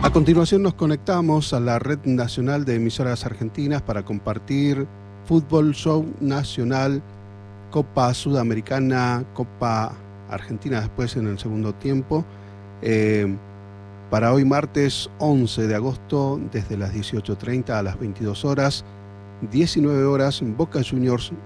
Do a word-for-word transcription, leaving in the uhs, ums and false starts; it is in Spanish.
A continuación nos conectamos a la Red Nacional de Emisoras Argentinas para compartir Fútbol Show Nacional, Copa Sudamericana, Copa Argentina después en el segundo tiempo. Eh, para hoy martes once de agosto, desde las dieciocho treinta a las veintidós horas, diecinueve horas, Boca Juniors